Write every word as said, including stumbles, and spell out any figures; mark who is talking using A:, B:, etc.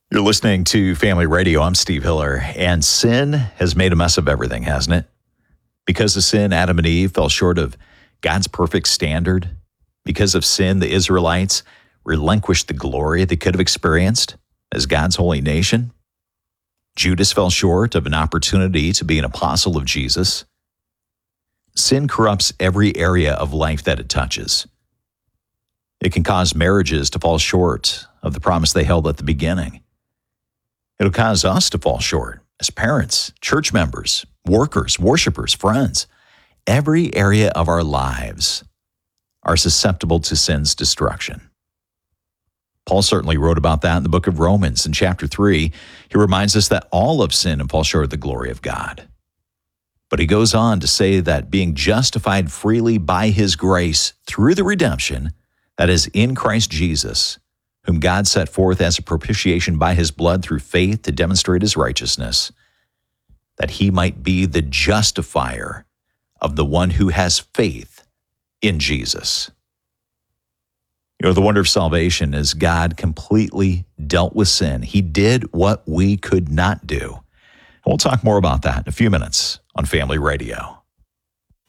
A: You're listening to Family Radio. I'm Steve Hiller, and sin has made a mess of everything, hasn't it? Because of sin, Adam and Eve fell short of God's perfect standard. Because of sin, the Israelites relinquished the glory they could have experienced as God's holy nation. Judas fell short of an opportunity to be an apostle of Jesus. Sin corrupts every area of life that it touches. It can cause marriages to fall short of the promise they held at the beginning. It'll cause us to fall short as parents, church members, workers, worshipers, friends. Every area of our lives are susceptible to sin's destruction. Paul certainly wrote about that in the book of Romans in chapter three. He reminds us that all have sinned and fall short of the glory of God. But he goes on to say that being justified freely by his grace through the redemption that is in Christ Jesus, whom God set forth as a propitiation by his blood through faith to demonstrate his righteousness, that he might be the justifier of the one who has faith in Jesus. You know, the wonder of salvation is God completely dealt with sin. He did what we could not do. And we'll talk more about that in a few minutes on Family Radio.